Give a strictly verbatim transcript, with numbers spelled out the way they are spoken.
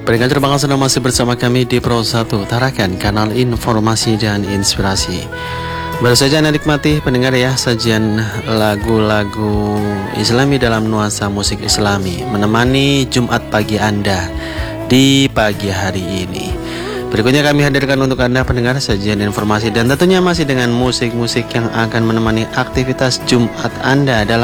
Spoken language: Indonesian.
Pendengar terima kasih sudah masih bersama kami di Pro satu Tarakan, kanal informasi dan inspirasi. Baru saja Anda nikmati pendengar ya sajian lagu-lagu Islami dalam nuansa musik Islami menemani Jumat pagi Anda di pagi hari ini. Berikutnya kami hadirkan untuk Anda pendengar sajian informasi dan tentunya masih dengan musik-musik yang akan menemani aktivitas Jumat Anda dalam